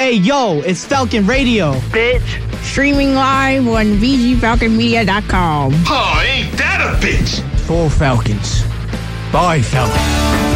Hey, yo, it's Falcon Radio. Bitch. Streaming live on VGFalconMedia.com. Oh, ain't that a bitch? For Falcons. By Falcons.